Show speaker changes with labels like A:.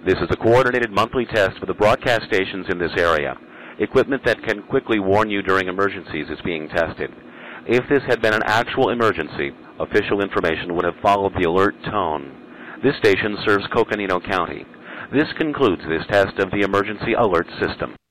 A: This is a coordinated monthly test for the broadcast stations in this area. Equipment that can quickly warn you during emergencies is being tested. If this had been an actual emergency, official information would have followed the alert tone. This station serves Coconino County. This concludes this test of the emergency alert system.